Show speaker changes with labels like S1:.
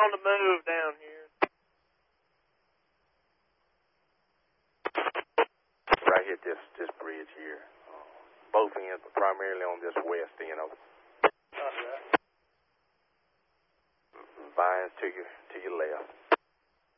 S1: on the move down here.
S2: Right here, this bridge here. Both ends, but primarily on this west end of it.
S1: Copy that.
S2: Vines to your left.